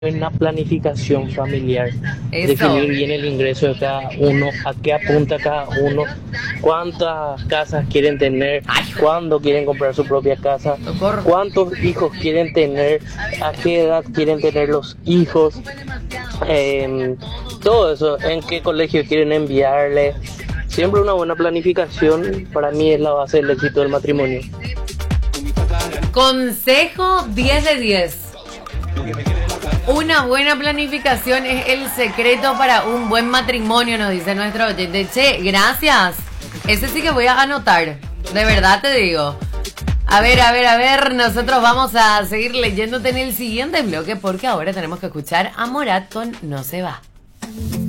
una planificación familiar, Eso. definir bien el ingreso de cada uno, a qué apunta cada uno, cuántas casas quieren tener, Ay, cuándo quieren comprar su propia casa, socorro. cuántos hijos quieren tener, a qué edad quieren tener los hijos, em, todo eso, en qué colegio quieren enviarle. Siempre una buena planificación para mí es la base del éxito del matrimonio. Consejo 10 de 10. Una buena planificación es el secreto para un buen matrimonio, nos dice nuestro oyente. Che, gracias. Ese sí que voy a anotar. De verdad te digo. A ver, a ver, a ver. Nosotros vamos a seguir leyéndote en el siguiente bloque porque ahora tenemos que escuchar a Morat con No se va.